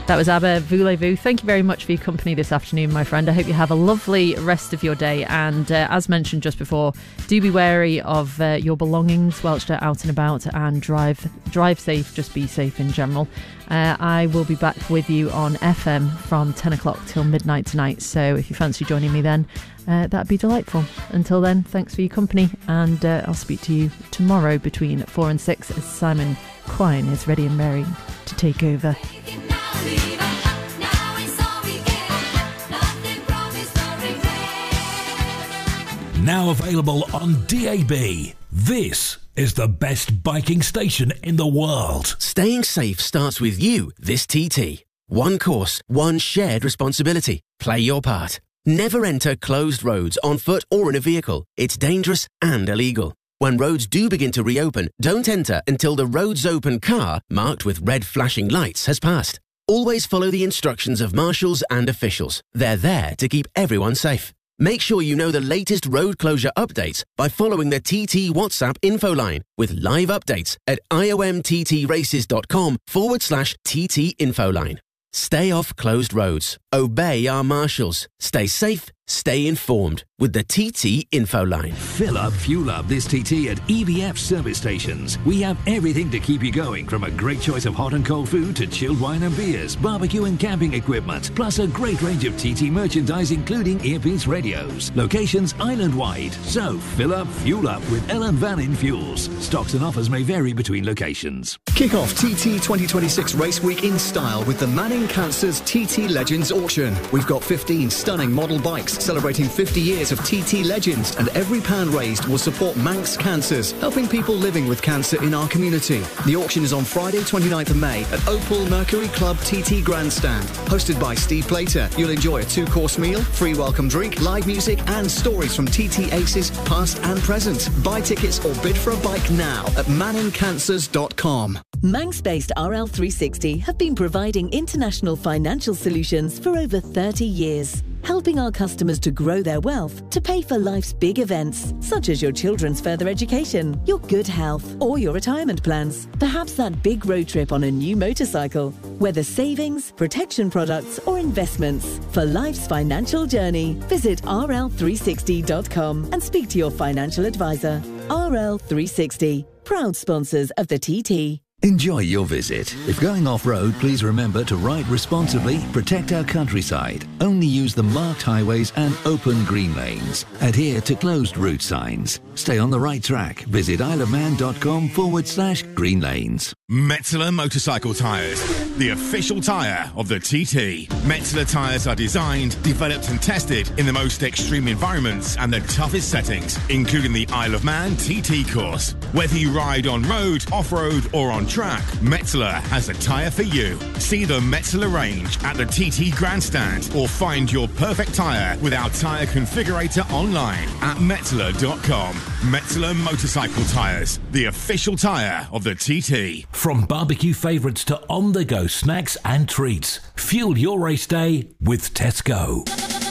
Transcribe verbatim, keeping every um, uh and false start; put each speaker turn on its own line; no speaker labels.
That was ABBA, Voulez-Vous. Thank you very much for your company this afternoon, my friend. I hope you have a lovely rest of your day. And uh, as mentioned just before, do be wary of uh, your belongings whilst you're out and about, and drive drive safe. Just be safe in general. Uh, I will be back with you on F M from ten o'clock till midnight tonight. So if you fancy joining me then, uh, that'd be delightful. Until then, thanks for your company. And uh, I'll speak to you tomorrow between four and six as Simon Quine is ready and merry to take over.
Now available on D A B. This is the best biking station in the world.
Staying safe starts with you this T T. One course, one shared responsibility. Play your part. Never enter closed roads on foot or in a vehicle. It's dangerous and illegal. When roads do begin to reopen, don't enter until the roads open car, marked with red flashing lights, has passed. Always follow the instructions of marshals and officials. They're there to keep everyone safe. Make sure you know the latest road closure updates by following the T T WhatsApp info line with live updates at iomttraces.com forward slash TT info line. Stay off closed roads. Obey our marshals. Stay safe. Stay informed with the T T info line.
Fill up, fuel up this T T at E V F service stations. We have everything to keep you going, from a great choice of hot and cold food to chilled wine and beers, barbecue and camping equipment, plus a great range of T T merchandise including earpiece radios. Locations island-wide. So fill up, fuel up with Ellen Van In Fuels. Stocks and offers may vary between locations.
Kick off T T twenty twenty-six Race Week in style with the Manning Cancers T T Legends auction. We've got fifteen stunning model bikes celebrating fifty years of T T Legends, and every pound raised will support Manx Cancers, helping people living with cancer in our community. The auction is on Friday, twenty-ninth of May at Opal Mercury Club T T Grandstand. Hosted by Steve Plater, you'll enjoy a two-course meal, free welcome drink, live music and stories from T T aces past and present. Buy tickets or bid for a bike now at manning cancers dot com.
Manx-based R L three sixty have been providing international financial solutions for over thirty years, helping our customers to grow their wealth to pay for life's big events, such as your children's further education, your good health, or your retirement plans. Perhaps that big road trip on a new motorcycle. Whether savings, protection products, or investments, for life's financial journey, visit R L three sixty dot com and speak to your financial advisor. R L three sixty, proud sponsors of the T T.
Enjoy your visit. If going off-road, please remember to ride responsibly, protect our countryside, only use the marked highways and open green lanes. Adhere to closed route signs. Stay on the right track. Visit isleofman.com forward slash green lanes.
Metzeler Motorcycle Tyres, the official tyre of the T T. Metzeler tyres are designed, developed and tested in the most extreme environments and the toughest settings, including the Isle of Man T T course. Whether you ride on road, off-road or on track, Metzeler has a tyre for you. See the Metzeler range at the T T Grandstand or find your perfect tyre with our tyre configurator online at metzeler dot com. Metzeler Motorcycle Tyres, the official tyre of the T T.
From barbecue favourites to on-the-go snacks and treats, fuel your race day with Tesco.